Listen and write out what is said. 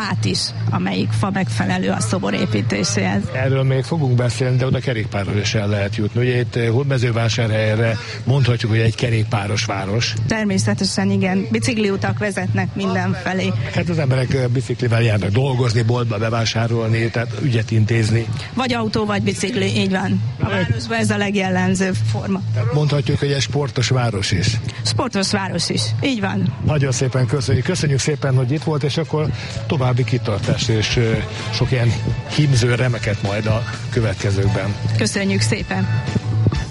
fát is, amelyik fa megfelelő a szobor építéséhez. Erről még fogunk beszélni, de oda kerékpárral is el lehet jutni. Ugye itt Hódmezővásárhelyre mondhatjuk, hogy egy kerékpáros város. Természetesen igen, bicikliutak vezetnek mindenfelé. Hát az emberek biciklivel járnak dolgozni, boltba bevásárolni, tehát ügyet intézni. Vagy autó, vagy bicikli, így van. A városban ez a legjellemzőbb forma. Tehát mondhatjuk, hogy egy sportos város is. Sportos város is, így van. Nagyon szépen köszönjük. Köszönjük szépen, hogy itt volt, és akkor további kitartást és sok ilyen hímző remeket majd a következőkben. Köszönjük szépen.